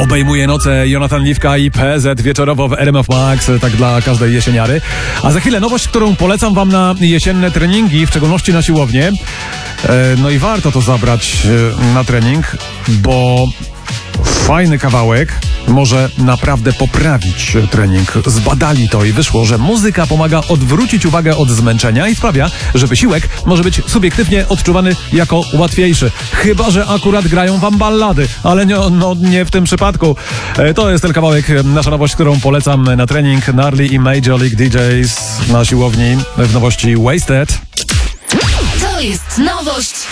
Obejmuje noce Jonathan Liwka i PZ wieczorowo w RMF Max, tak dla każdej jesieniary. A za chwilę nowość, którą polecam wam na jesienne treningi, w szczególności na siłownię. No i warto to zabrać na trening, bo fajny kawałek może naprawdę poprawić trening. Zbadali to i wyszło, że muzyka pomaga odwrócić uwagę od zmęczenia i sprawia, że wysiłek może być subiektywnie odczuwany jako łatwiejszy. Chyba że akurat grają wam ballady, ale nie w tym przypadku. To jest ten kawałek, nasza nowość, którą polecam na trening. Gnarly i Major League DJs na siłowni w nowości Wasted. To jest nowość